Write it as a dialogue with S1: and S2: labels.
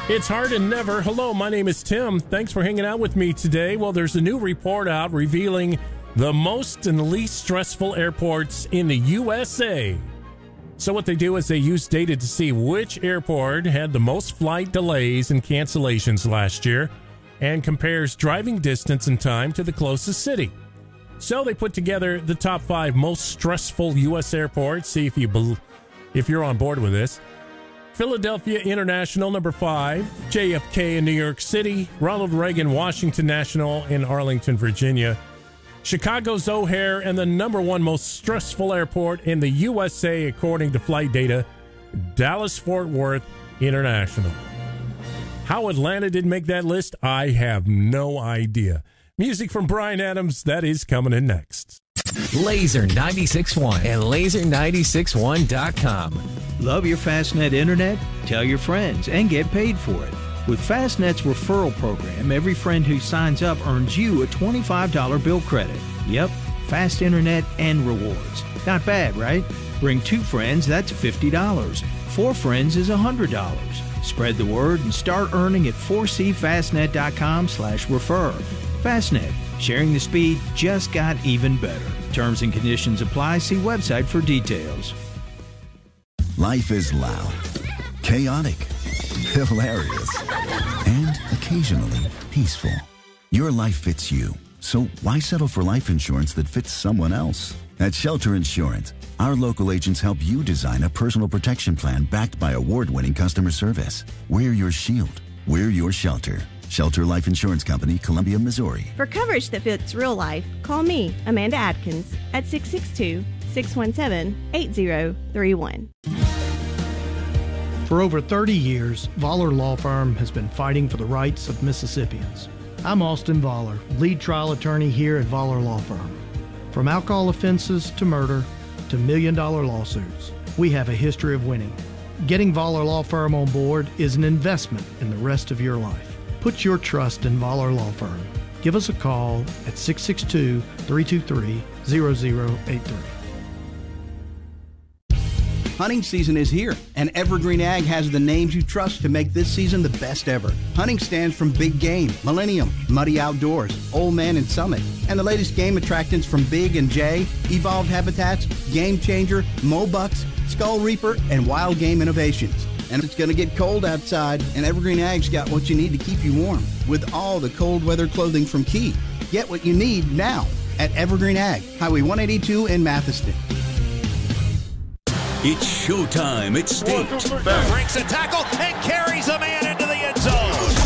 S1: It's Hard and Never. Hello, my name is Tim. Thanks for hanging out with me today. Well, there's a new report out revealing the most and least stressful airports in the USA. So what they do is they use data to see which airport had the most flight delays and cancellations last year and compares driving distance and time to the closest city. So they put together the top 5 most stressful U.S. airports. See if you're on board with this. Philadelphia International, number 5. JFK in New York City. Ronald Reagan Washington National in Arlington, Virginia. Chicago's O'Hare, and the number 1 most stressful airport in the USA, according to flight data, Dallas-Fort Worth International. How Atlanta didn't make that list, I have no idea. Music from Bryan Adams, that is coming in next.
S2: Laser 96.1 and Laser961.com.
S3: Love your Fastnet internet? Tell your friends and get paid for it. With Fastnet's referral program, every friend who signs up earns you a $25 bill credit. Yep, fast internet and rewards. Not bad, right? Bring 2 friends, that's $50. 4 friends is $100. Spread the word and start earning at 4cfastnet.com/refer. Fastnet, sharing the speed just got even better. Terms and conditions apply. See website for details.
S4: Life is loud, chaotic, hilarious, and occasionally peaceful. Your life fits you, so why settle for life insurance that fits someone else? At Shelter Insurance, our local agents help you design a personal protection plan backed by award-winning customer service. We're your shield. We're your shelter. Shelter Life Insurance Company, Columbia, Missouri.
S5: For coverage that fits real life, call me, Amanda Adkins, at 662-617-8031.
S6: For over 30 years, Voller Law Firm has been fighting for the rights of Mississippians. I'm Austin Voller, lead trial attorney here at Voller Law Firm. From alcohol offenses to murder to million-dollar lawsuits, we have a history of winning. Getting Voller Law Firm on board is an investment in the rest of your life. Put your trust in Voller Law Firm. Give us a call at 662-323-0083.
S7: Hunting season is here, and Evergreen Ag has the names you trust to make this season the best ever. Hunting stands from Big Game, Millennium, Muddy Outdoors, Old Man, and Summit. And the latest game attractants from Big and J, Evolved Habitats, Game Changer, Mobucks, Skull Reaper, and Wild Game Innovations. And it's going to get cold outside, and Evergreen Ag's got what you need to keep you warm with all the cold weather clothing from Key. Get what you need now at Evergreen Ag, Highway 182 in Mathiston.
S8: It's showtime at State.
S9: Breaks a tackle and carries